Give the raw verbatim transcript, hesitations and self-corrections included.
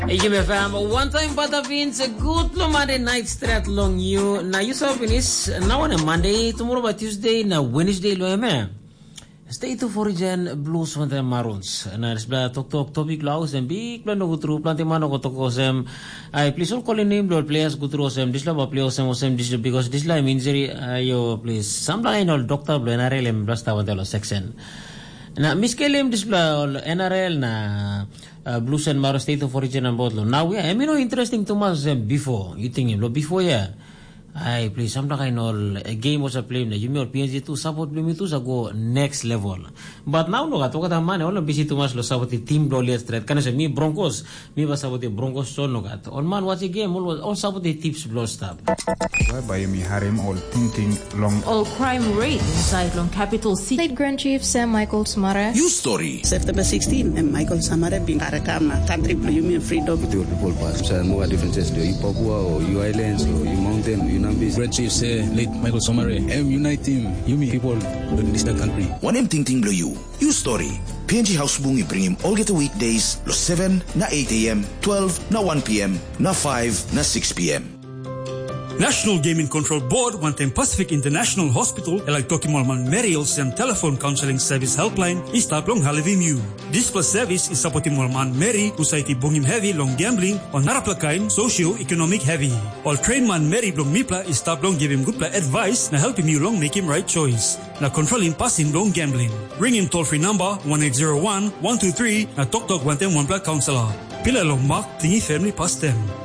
Hey, fam, one time bada Vince, a good Monday night straight long you. Now you saw finish now on a Monday, tomorrow by Tuesday, now Wednesday lo eme. Stay to Foreign Blues van de Maroons. Na isbla tok tok topic laus en big plan no gutru planti mano ko tokosem. I please all calling name lord players gutru osem disla ba play osem osem disla because disla injury ayo please. Some line all doctor blo N R L em blasta wa de section. Na miskelem disla N R L na Uh, Blues and Maro State of Origin and Bodlo. Now, yeah, I mean, no interesting too much um, before. You think, lo before, yeah. I play some kind of a game was a play. You may P N G two support me to go next level. But now, no, I talk about money. All busy too much. Lo sabot the team Broly straight. Can I say me Broncos? Me was sabot the Broncos. So no got. On man, watch a game. All all sabot the tips blow stop. By me harem all thinking long. All crime rate inside long capital city. State Grand Chief Sam Michael Samara. News story. September sixteenth, and Michael Samara being Karakama, country premium freedom. The people pass. So no differences. You Papua or you islands or you mountain. You Great Chief say late Michael Somare. M unite team. You mean people in this country. One M Ting Ting Blow You. You story. P N G House Bungi bring him all get the weekdays. Lo seven na eight a.m. twelve na one p.m. na five na six p.m. National Gaming Control Board Wantem Pacific International Hospital elak toki malman Merrill Sem Telephone Counseling Service Helpline istab long Halivim. This plus service is supporting malman Mary usaiti bungim heavy long gambling on naraplakain socio-economic heavy. All train man Mary long mipla istab long give him good advice na help him you long make him right choice. Na control him passing long gambling. Ring him toll free number one eight zero one one two three na tok tok Wantem one pla counselor. Pila long mark tingi family pass them.